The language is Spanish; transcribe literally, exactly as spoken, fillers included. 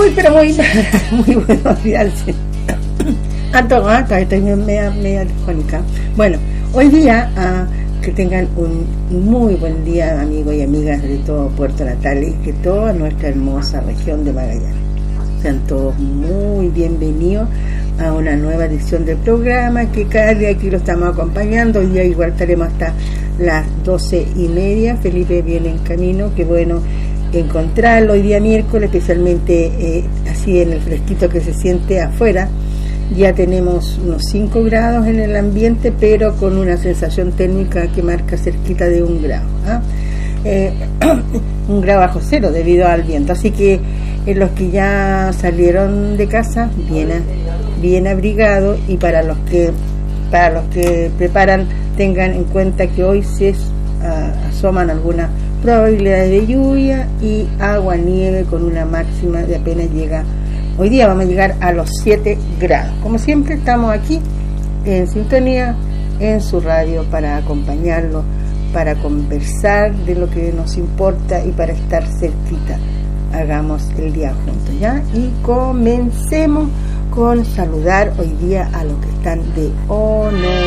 Muy, pero muy, muy buenos días. A todos, ¿eh? Estoy media, media telefónica. Bueno, hoy día, uh, que tengan un muy buen día, amigos y amigas de todo Puerto Natales, que toda nuestra hermosa región de Magallanes. Sean todos muy bienvenidos a una nueva edición del programa, que cada día aquí lo estamos acompañando. Hoy día igual estaremos hasta las doce y media. Felipe viene en camino, qué bueno encontrarlo hoy día miércoles, especialmente eh, así en el fresquito que se siente afuera. Ya tenemos unos cinco grados en el ambiente, pero con una sensación térmica que marca cerquita de un grado, ¿ah? eh, un grado bajo cero debido al viento. Así que eh, los que ya salieron de casa, bien, bien abrigados, y para los que para los que preparan, tengan en cuenta que hoy se uh, asoman algunas probabilidades de lluvia y agua, nieve, con una máxima de apenas llega. Hoy día vamos a llegar a los siete grados. Como siempre, estamos aquí en sintonía en su radio para acompañarlo, para conversar de lo que nos importa y para estar cerquita. Hagamos el día juntos, ¿ya? Y comencemos con saludar hoy día a los que están de honor.